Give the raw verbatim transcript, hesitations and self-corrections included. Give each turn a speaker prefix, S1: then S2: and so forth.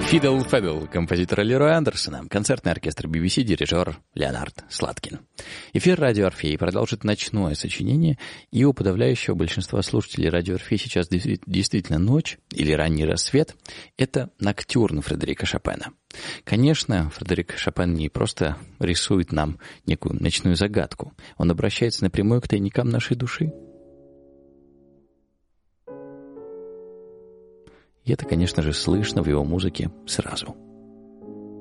S1: Фидл Фэдл композитора Лероя Андерсона, концертный оркестр би би си, дирижер Леонард Сладкин. Эфир «Радио Орфей» продолжит ночное сочинение, и у подавляющего большинства слушателей «Радио Орфей» сейчас действительно ночь или ранний рассвет. Это ноктюрн Фредерика Шопена. Конечно, Фредерик Шопен не просто рисует нам некую ночную загадку, он обращается напрямую к тайникам нашей души. И это, конечно же, слышно в его музыке сразу.